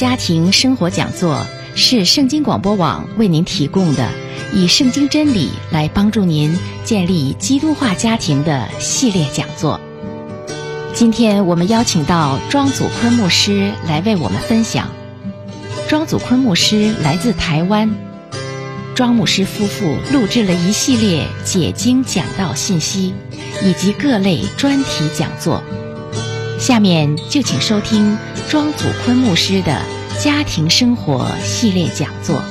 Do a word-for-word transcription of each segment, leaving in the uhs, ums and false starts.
家庭生活讲座是圣经广播网为您提供的以圣经真理来帮助您建立基督化家庭的系列讲座。今天我们邀请到庄祖坤牧师来为我们分享。庄祖坤牧师来自台湾，庄牧师夫妇录制了一系列解经讲道信息以及各类专题讲座。下面就请收听庄祖坤牧师的家庭生活系列讲座。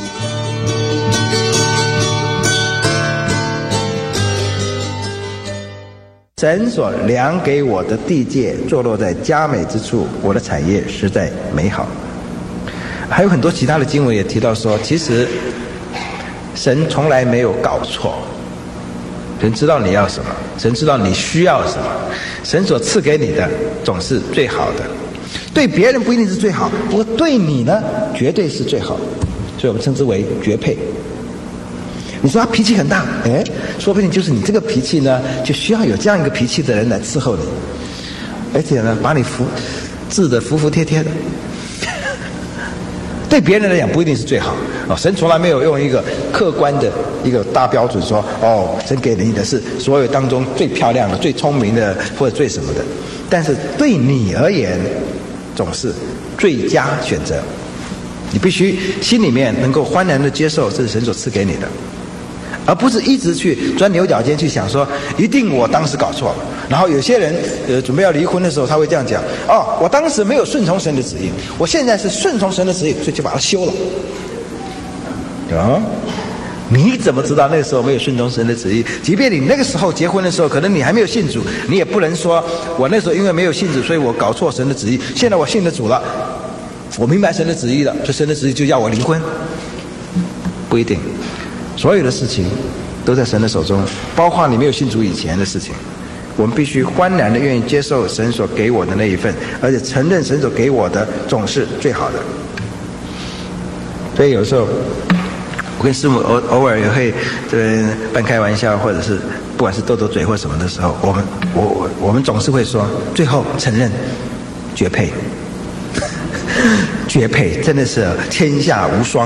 神所量给我的地界坐落在佳美之处，我的产业实在美好。还有很多其他的经文也提到说，其实神从来没有搞错，神知道你要什么，神知道你需要什么，神所赐给你的总是最好的。对别人不一定是最好，不过对你呢绝对是最好的，所以我们称之为绝配。你说他脾气很大，哎，说不定就是你这个脾气呢就需要有这样一个脾气的人来伺候你，而且呢把你服治得服服帖帖的。对别人来讲不一定是最好哦，神从来没有用一个客观的一个大标准说，哦，神给你的是所有当中最漂亮的、最聪明的或者最什么的，但是对你而言总是最佳选择。你必须心里面能够欢然的接受这是神所赐给你的，而不是一直去钻牛角尖去想说一定我当时搞错了。然后有些人呃准备要离婚的时候，他会这样讲，哦，我当时没有顺从神的旨意，我现在是顺从神的旨意，所以就把它休了。啊，你怎么知道那个时候没有顺从神的旨意？即便你那个时候结婚的时候，可能你还没有信主，你也不能说我那时候因为没有信主，所以我搞错神的旨意，现在我信了主了，我明白神的旨意了，所以神的旨意就要我离婚。不一定，所有的事情都在神的手中，包括你没有信主以前的事情。我们必须欢然的愿意接受神所给我的那一份，而且承认神所给我的总是最好的。所以有时候我跟师母偶偶尔也会这半开玩笑，或者是不管是斗斗嘴或什么的时候，我们我我我们总是会说，最后承认绝配。绝配真的是天下无双。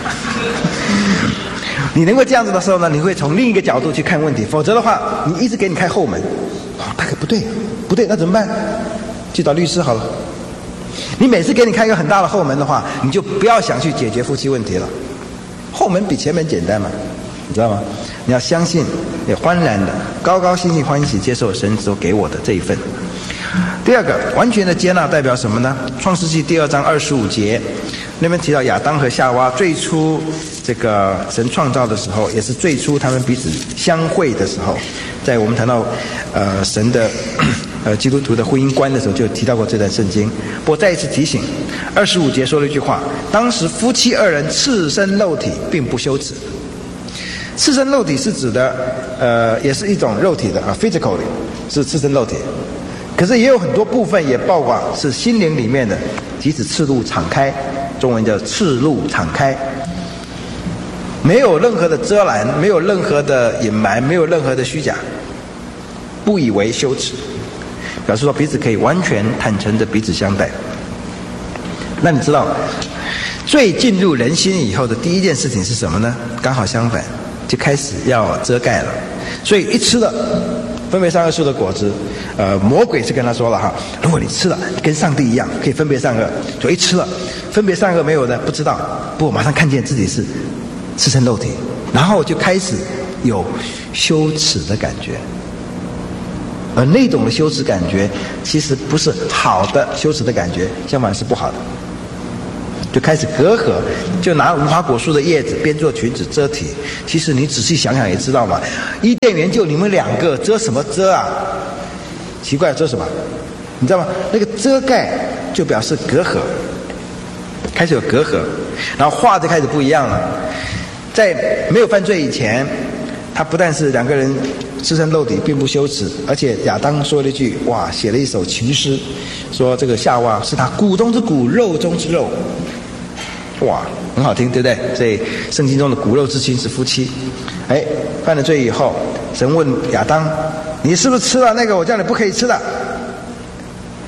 你能够这样子的时候呢，你会从另一个角度去看问题，否则的话你一直给你开后门，哦，大概不对不对，那怎么办？去找律师好了。你每次给你开一个很大的后门的话，你就不要想去解决夫妻问题了。后门比前门简单嘛，你知道吗？你要相信，也欢然的高高兴兴欢喜接受神所给我的这一份。第二个，完全的接纳代表什么呢？创世纪第二章二十五节那边提到亚当和夏娃最初这个神创造的时候，也是最初他们彼此相会的时候，在我们谈到呃神的呃基督徒的婚姻观的时候，就提到过这段圣经。不过再一次提醒，二十五节说了一句话，当时夫妻二人赤身露体，并不羞耻。赤身露体是指的呃也是一种肉体的啊 physically 是赤身露体，可是也有很多部分也包括是心灵里面的，即使赤露敞开，中文叫赤露敞开，没有任何的遮拦，没有任何的隐瞒，没有任何的虚假，不以为羞耻，表示说彼此可以完全坦诚的彼此相待。那你知道最进入人心以后的第一件事情是什么呢？刚好相反，就开始要遮盖了。所以一吃了分别善恶树的果子，呃，魔鬼是跟他说了哈，如果你吃了跟上帝一样可以分别善恶，就一吃了分别善恶没有的不知道，不过马上看见自己是赤身露体，然后就开始有羞耻的感觉，而那种的羞耻感觉其实不是好的羞耻的感觉，相反是不好的，就开始隔阂，就拿无花果树的叶子编做裙子遮体。其实你仔细想想也知道嘛，伊甸园就你们两个，遮什么遮啊？奇怪，遮什么？你知道吗？那个遮盖就表示隔阂，开始有隔阂，然后话就开始不一样了。在没有犯罪以前，他不但是两个人赤身露体并不羞耻，而且亚当说了一句，哇，写了一首情诗，说这个夏娃是他骨中之骨，肉中之肉。哇，很好听，对不对？所以圣经中的骨肉之亲是夫妻。哎，犯了罪以后，神问亚当，你是不是吃了那个我叫你不可以吃的？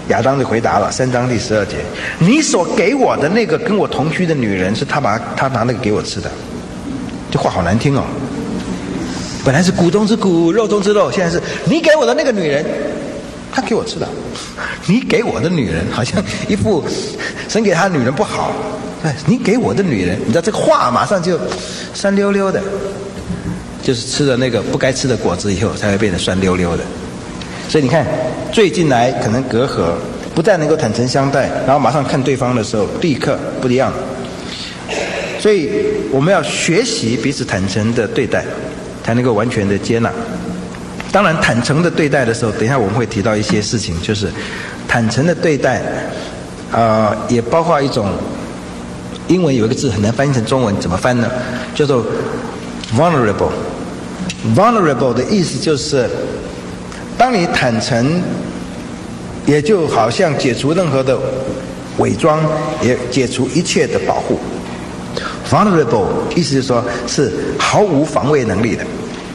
亚当就回答了，三章第十二节，你所给我的那个跟我同居的女人，是他把他拿那个给我吃的。这话好难听哦，本来是骨中之骨肉中之肉，现在是你给我的那个女人她给我吃的。你给我的女人，好像一副神给他的女人不好，对，你给我的女人，你知道这个话马上就酸溜溜的，就是吃了那个不该吃的果子以后才会变得酸溜溜的。所以你看最近来可能隔阂，不但能够坦诚相待，然后马上看对方的时候立刻不一样。所以我们要学习彼此坦诚的对待，才能够完全的接纳。当然坦诚的对待的时候，等一下我们会提到一些事情，就是坦诚的对待呃，也包括一种英文有一个字很难翻译成中文，怎么翻呢？叫做 vulnerable。 vulnerable 的意思就是当你坦诚，也就好像解除任何的伪装，也解除一切的保护。 vulnerable 意思就是说是毫无防卫能力的，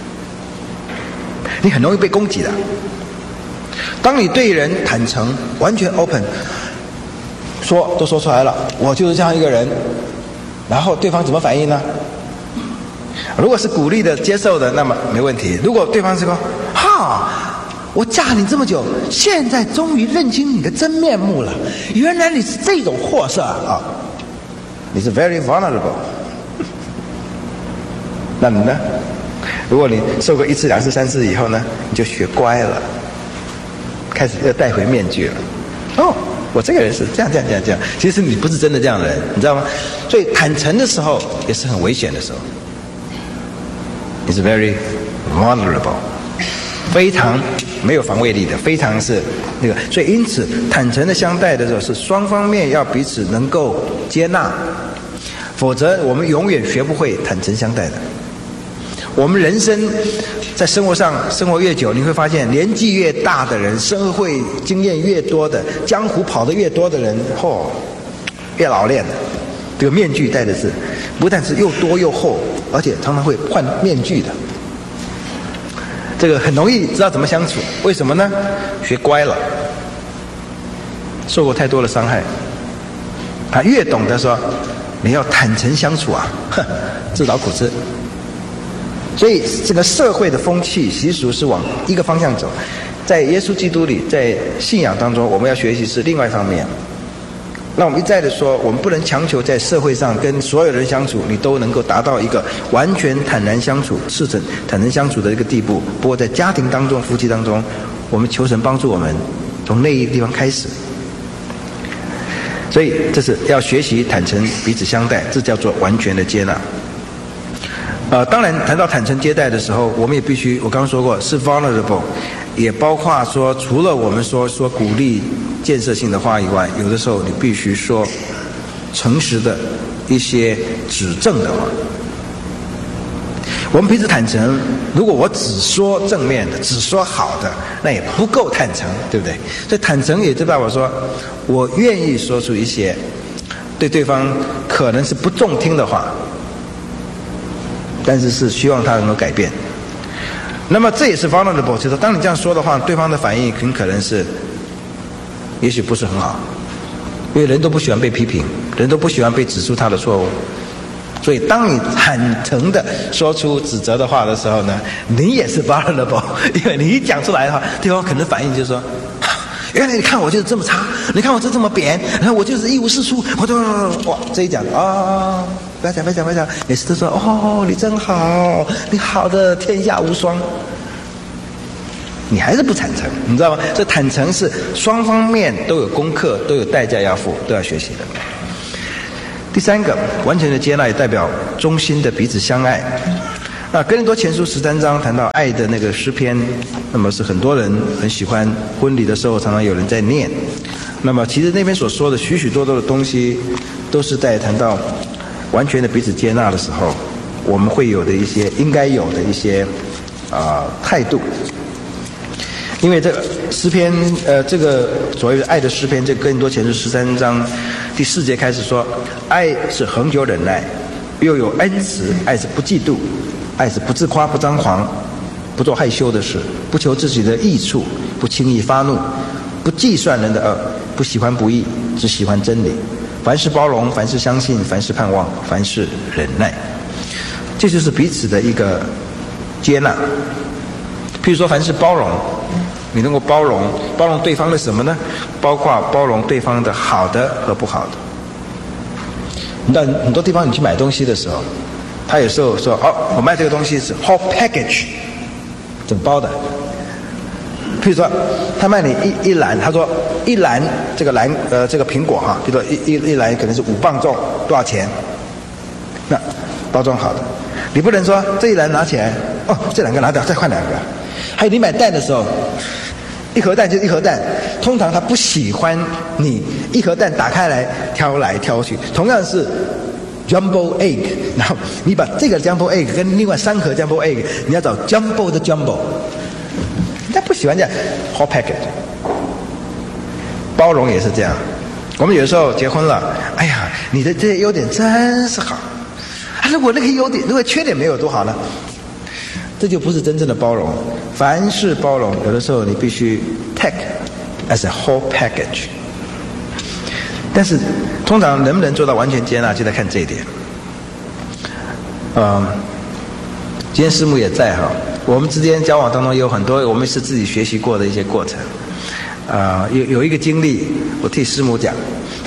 你很容易被攻击的。当你对人坦诚，完全 open， 说都说出来了，我就是这样一个人，然后对方怎么反应呢？如果是鼓励的、接受的，那么没问题。如果对方是说哈，我嫁你这么久，现在终于认清你的真面目了，原来你是这种货色啊，你是 very vulnerable。 那你呢？如果你受过一次、两次、三次以后呢，你就学乖了，开始要戴回面具了。哦，我这个人是这样、这样、这样、这样。其实你不是真的这样的人，你知道吗？所以坦诚的时候也是很危险的时候。你是 very vulnerable， 非常没有防卫力的，非常是那个。所以因此，坦诚的相待的时候，是双方面要彼此能够接纳，否则我们永远学不会坦诚相待的。我们人生在生活上生活越久，你会发现年纪越大的人，社会经验越多的，江湖跑得越多的人，嚯、哦，越老练的。这个面具戴的是不但是又多又厚，而且常常会换面具的。这个很容易知道怎么相处，为什么呢？学乖了，受过太多的伤害，他越懂得说你要坦诚相处啊，呵，自讨苦吃。所以这个社会的风气习俗是往一个方向走，在耶稣基督里，在信仰当中，我们要学习是另外一方面。那我们一再的说，我们不能强求在社会上跟所有人相处，你都能够达到一个完全坦然相处、赤诚坦然相处的一个地步。不过在家庭当中、夫妻当中，我们求神帮助我们从那一个地方开始。所以这是要学习坦诚彼此相待，这叫做完全的接纳。呃，当然谈到坦诚接待的时候，我们也必须，我刚刚说过是 vulnerable， 也包括说，除了我们说说鼓励建设性的话以外，有的时候你必须说诚实的一些指正的话。我们彼此坦诚，如果我只说正面的，只说好的，那也不够坦诚，对不对？所以坦诚也就代表说，我愿意说出一些对对方可能是不中听的话，但是是希望他能够改变。那么这也是 vulnerable， 就是当你这样说的话，对方的反应很可能是也许不是很好，因为人都不喜欢被批评，人都不喜欢被指出他的错误。所以当你坦诚的说出指责的话的时候呢，你也是 vulnerable， 因为你一讲出来的话，对方可能反应就是说，原来你看我就是这么差，你看我就这么扁，然后我就是一无是处，我就哇这一讲啊、哦，不要讲不要讲不要讲，每次都说哦你真好，你好的天下无双，你还是不坦诚，你知道吗？这坦诚是双方面都有功课，都有代价要付，都要学习的。第三个，完全的接纳也代表衷心的彼此相爱。那哥林多前书十三章谈到爱的那个诗篇，那么是很多人很喜欢，婚礼的时候常常有人在念。那么其实那边所说的许许多多的东西，都是在谈到完全的彼此接纳的时候，我们会有的一些应该有的一些啊、呃、态度。因为这个诗篇，呃，这个所谓的爱的诗篇，这个哥林多前书十三章第四节开始说，爱是恒久忍耐，又有恩慈；爱是不嫉妒，爱是不自夸、不张狂，不做害羞的事，不求自己的益处，不轻易发怒， 不计算人的恶，不喜欢不义，只喜欢真理。凡事包容，凡事相信，凡事盼望，凡事忍耐。这就是彼此的一个接纳。譬如说，凡事包容，你能够包容包容对方的什么呢？包括包容对方的好的和不好的。你到很多地方你去买东西的时候，他有时候说哦，我卖这个东西是 whole package， 整包的。譬如说，他卖你一一篮，他说一篮这个篮呃这个苹果哈，比如说一一一篮可能是五磅重，多少钱？那包装好的，你不能说这一篮拿起来，哦，这两个拿掉，再换两个。还有你买蛋的时候，一盒蛋就一盒蛋，通常他不喜欢你一盒蛋打开来挑来挑去。同样是 jumbo egg， 然后你把这个 jumbo egg 跟另外三盒 jumbo egg， 你要找 jumbo 的 jumbo。人家不喜欢这样 whole package。包容也是这样。我们有时候结婚了，哎呀，你的这些优点真是好。啊，如果那个优点，如果缺点没有多好呢？这就不是真正的包容。凡事包容，有的时候你必须 take as a whole package。但是，通常能不能做到完全接纳，就在看这一点。嗯，今天师母也在哈。我们之间交往当中有很多我们是自己学习过的一些过程，啊、呃，有有一个经历，我替师母讲。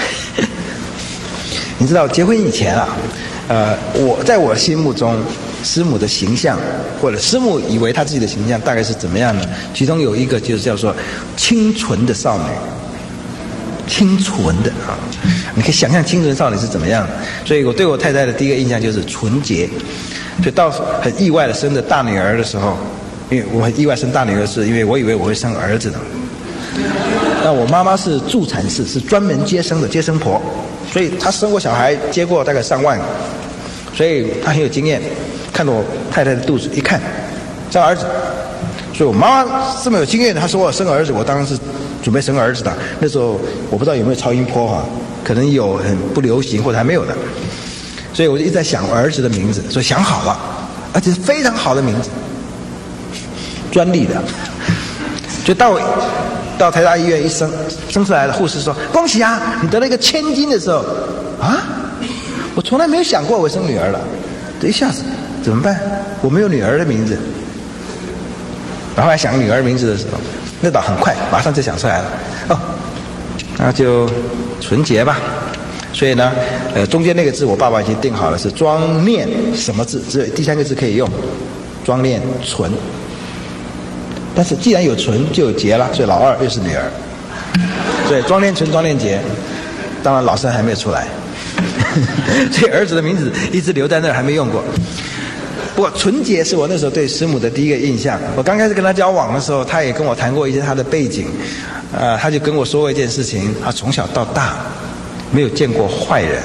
你知道，结婚以前啊，呃，我在我心目中，师母的形象，或者师母以为她自己的形象大概是怎么样呢？其中有一个就是叫做清纯的少女，清纯的啊，你可以想象清纯少女是怎么样的。所以我对我太太的第一个印象就是纯洁。所以到很意外的生的大女儿的时候，因为我很意外生大女儿，是因为我以为我会生儿子的。那我妈妈是助产士，是专门接生的接生婆，所以她生过小孩，接过大概上万个，所以她很有经验。看到我太太的肚子，一看生儿子，所以我妈妈这么有经验，她说我生儿子，我当然是准备生儿子的。那时候我不知道有没有超音波哈，可能有，很不流行或者还没有的。所以我就一直在想我儿子的名字，所以想好了，而且是非常好的名字，专利的。就到到台大医院一生生出来了，护士说恭喜啊，你得了一个千金的时候，啊，我从来没有想过我生女儿了，这一下子怎么办？我没有女儿的名字。然后来想女儿名字的时候，那倒很快，马上就想出来了。哦，那就纯洁吧。所以呢，呃，中间那个字我爸爸已经定好了，是庄念什么字？只有第三个字可以用，庄念纯。但是既然有纯，就有洁了，所以老二又是女儿。所以庄念纯、庄念洁，当然老三还没有出来，所以儿子的名字一直留在那儿，还没用过。不过纯洁是我那时候对师母的第一个印象。我刚开始跟她交往的时候，她也跟我谈过一些她的背景，呃，她就跟我说过一件事情，她从小到大没有见过坏人。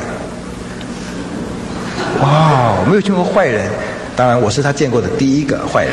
哇，没有见过坏人，当然我是他见过的第一个坏人。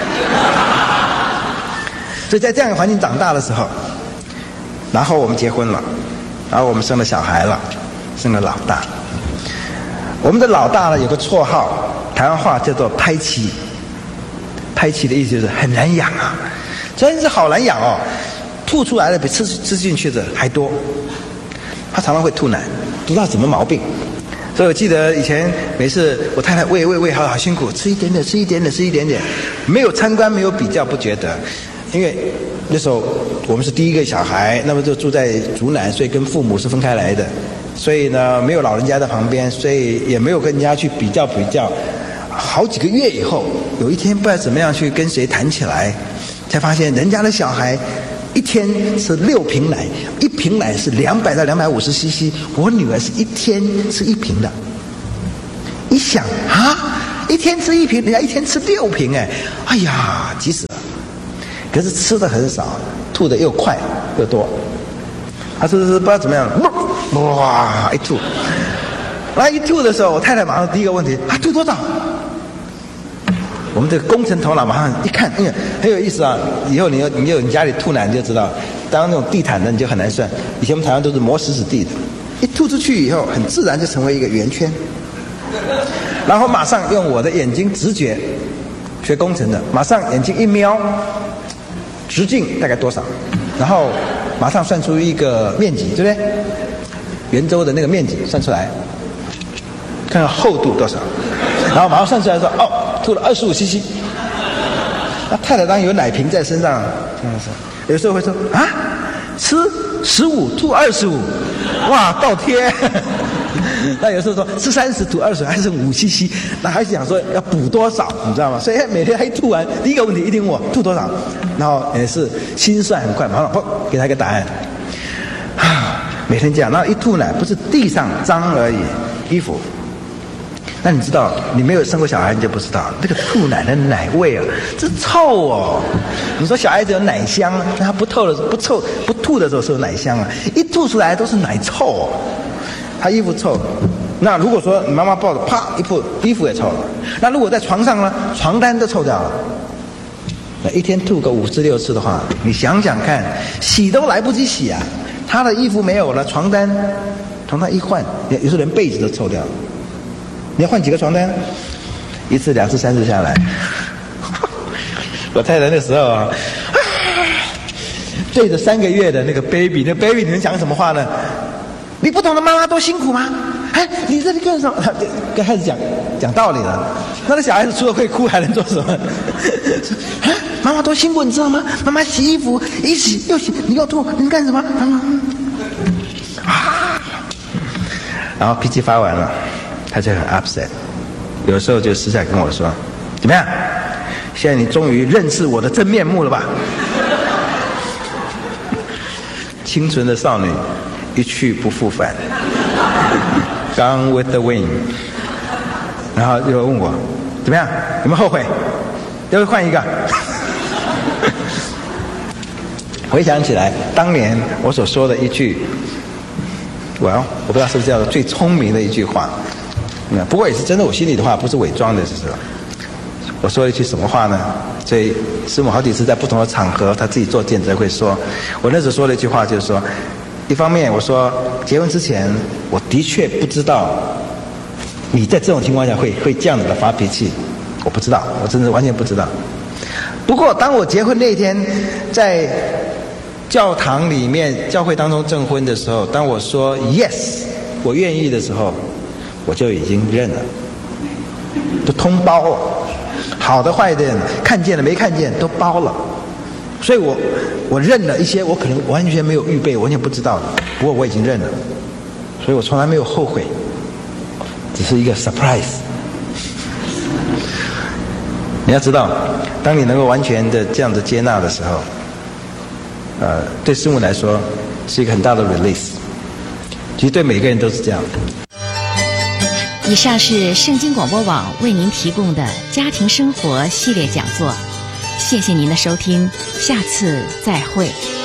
所以在这样的环境长大的时候，然后我们结婚了，然后我们生了小孩了，生了老大。我们的老大呢有个绰号，台湾话叫做拍妻。拍妻的意思就是很难养啊，真是好难养哦，吐出来的比吃吃进去的还多。他常常会吐奶，不知道什么毛病。所以我记得以前每次我太太喂喂喂，好好辛苦，吃一点点，吃一点点，吃一点点，没有参观，没有比较，不觉得。因为那时候我们是第一个小孩，那么就住在竹南，所以跟父母是分开来的，所以呢没有老人家在旁边，所以也没有跟人家去比较比较。好几个月以后，有一天不知道怎么样去跟谁谈起来，才发现人家的小孩一天吃六瓶奶，一瓶奶是两百到两百五十 C C， 我女儿是一天吃一瓶的。一想啊，一天吃一瓶，人家一天吃六瓶，哎，哎呀，急死了。可是吃的很少，吐的又快又多。他说是不知道怎么样，哇，一吐，那一吐的时候，我太太马上第一个问题，啊，吐多少？我们这个工程头脑马上一看，哎呀，很有意思啊！以后你有你有你家里吐奶，你就知道，当那种地毯的你就很难算。以前我们台湾都是磨石子地的，一吐出去以后，很自然就成为一个圆圈。然后马上用我的眼睛直觉，学工程的，马上眼睛一瞄，直径大概多少，然后马上算出一个面积，对不对？圆周的那个面积算出来，看看厚度多少，然后马上算出来说，哦，吐了二十五 C C。那太太当然有奶瓶在身上，有时候会说啊，吃十五吐二十五，哇，倒贴。那有时候说吃三十吐二十还是五 C C， 那还是想说要补多少，你知道吗？所以每天还吐完第一个问题一定问我吐多少，然后也是心算很快，马上砰给他一个答案。啊，每天这样，然后一吐奶不是地上脏而已，衣服。那你知道，你没有生过小孩你就不知道，那个吐奶的奶味啊，这臭哦！你说小孩子有奶香，那他不透的不臭不吐的时候是有奶香啊，一吐出来都是奶臭哦。他衣服臭，那如果说你妈妈抱着啪一扑，衣服也臭了。那如果在床上呢，床单都臭掉了。那一天吐个五次六次的话，你想想看，洗都来不及洗啊！他的衣服没有了，床单床单一换，有时候连被子都臭掉了。你要换几个床单？一次、两次、三次下来，我太太那时候啊，对着三个月的那个 baby， 那 baby 你能讲什么话呢？你不懂得妈妈多辛苦吗？哎，你这里干什么？刚开始讲讲道理了。那个小孩子除了会哭还能做什么？啊，妈妈多辛苦，你知道吗？妈妈洗衣服一洗又洗，你又吐，你干什么？啊！然后脾气发完了，他就很 upset， 有时候就私下跟我说：“怎么样？现在你终于认识我的真面目了吧？”清纯的少女一去不复返 ，Gone with the wind。然后又问我怎么样，有没有后悔？要不要换一个？回想起来，当年我所说的一句，我我不知道是不是叫做最聪明的一句话，不过也是真的我心里的话，不是伪装的，就是我说了一句什么话呢？所以师母好几次在不同的场合，他自己做见证会说，我那时候说了一句话，就是说，一方面我说结婚之前，我的确不知道你在这种情况下会会这样子的发脾气，我不知道，我真的完全不知道。不过当我结婚那天在教堂里面教会当中证婚的时候，当我说 yes 我愿意的时候，我就已经认了，就通包了，好的坏的看见了没看见都包了。所以我我认了一些我可能完全没有预备完全不知道的，不过我已经认了，所以我从来没有后悔，只是一个 surprise。 你要知道，当你能够完全的这样子接纳的时候，呃，对师母来说是一个很大的 release， 其实对每个人都是这样。 以上是圣经广播网为您提供的家庭生活系列讲座，谢谢您的收听，下次再会。